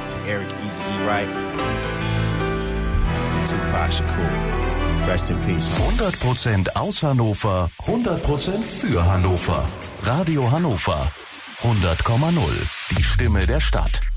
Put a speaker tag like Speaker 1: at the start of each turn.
Speaker 1: to Eric Eazy-E Wright, and Tupac Shakur. Rest in peace.
Speaker 2: 100% aus Hannover, 100% für Hannover. Radio Hannover 100,0. Die Stimme der Stadt.